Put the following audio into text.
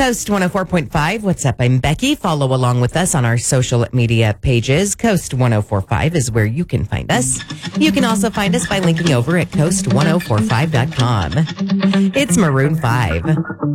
Coast 104.5. What's up? I'm Becky. Follow along with us on our social media pages. Coast 104.5 is where you can find us. You can also find us by linking over at coast1045.com. It's Maroon 5.